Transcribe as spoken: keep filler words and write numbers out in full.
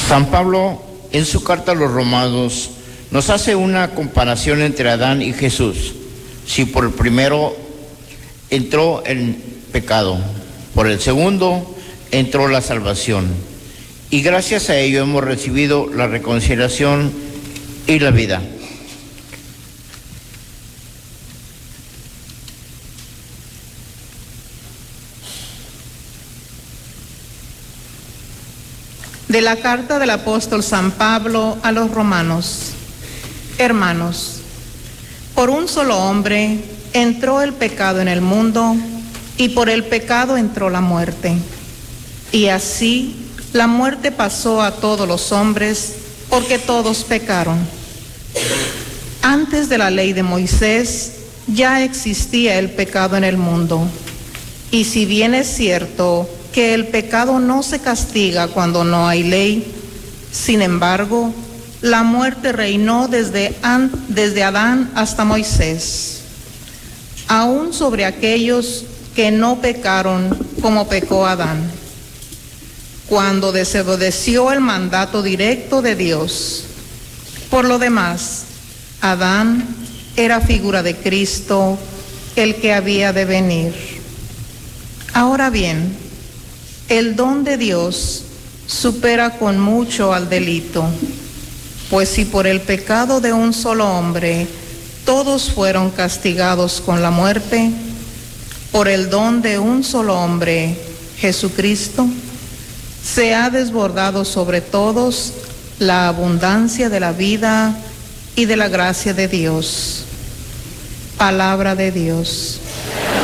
San Pablo, en su carta a los Romanos, nos hace una comparación entre Adán y Jesús. Si por el primero entró el pecado, por el segundo entró la salvación. Y gracias a ello hemos recibido la reconciliación y la vida. De la carta del apóstol San Pablo a los romanos. Hermanos, por un solo hombre entró el pecado en el mundo, y por el pecado entró la muerte. Y así la muerte pasó a todos los hombres, porque todos pecaron. Antes de la ley de Moisés ya existía el pecado en el mundo. Y si bien es cierto que el pecado no se castiga cuando no hay ley, sin embargo, la muerte reinó desde, an, desde Adán hasta Moisés, aún sobre aquellos que no pecaron como pecó Adán, cuando desobedeció el mandato directo de Dios. Por lo demás, Adán era figura de Cristo, el que había de venir. Ahora bien, el don de Dios supera con mucho al delito, pues si por el pecado de un solo hombre todos fueron castigados con la muerte, por el don de un solo hombre, Jesucristo, se ha desbordado sobre todos la abundancia de la vida y de la gracia de Dios. Palabra de Dios.